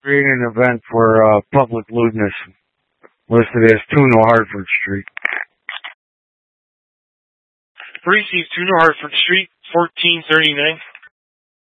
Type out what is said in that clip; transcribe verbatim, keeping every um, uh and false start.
creating an event for uh, public lewdness listed as two New Hartford Street. Receive two New Hartford Street, fourteen thirty-nine.